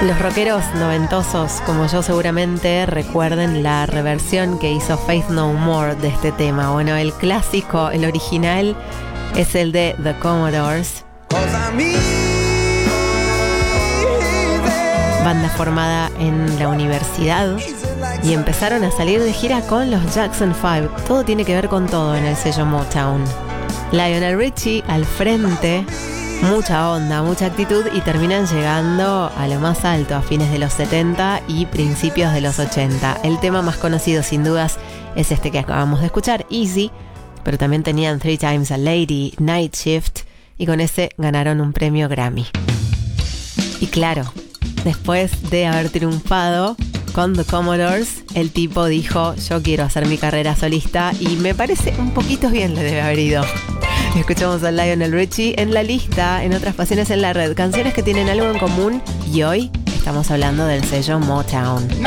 Los rockeros noventosos como yo seguramente recuerden la reversión que hizo Faith No More de este tema. Bueno, el clásico, el original, es el de The Commodores, banda formada en la universidad, y empezaron a salir de gira con los Jackson 5. Todo tiene que ver con todo en el sello Motown. Lionel Richie al frente, mucha onda, mucha actitud, y terminan llegando a lo más alto a fines de los 70 y principios de los 80. El tema más conocido sin dudas es este que acabamos de escuchar, Easy, pero también tenían Three Times a Lady, Night Shift, y con ese ganaron un premio Grammy. Y claro, después de haber triunfado con The Commodores, el tipo dijo: yo quiero hacer mi carrera solista, y me parece un poquito bien le debe haber ido. Escuchamos a Lionel Richie en la lista, en Otras Pasiones en la Red, canciones que tienen algo en común, y hoy estamos hablando del sello Motown.